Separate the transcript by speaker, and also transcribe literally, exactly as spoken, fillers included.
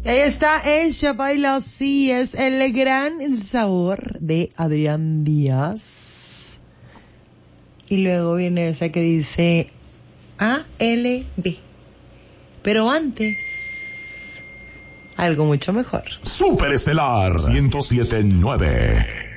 Speaker 1: Y ahí está Ella Baila Así, es el gran sabor de Adrián Díaz. Y luego viene esa que dice A L B. Pero antes, algo mucho mejor.
Speaker 2: Superestelar ciento siete punto nueve.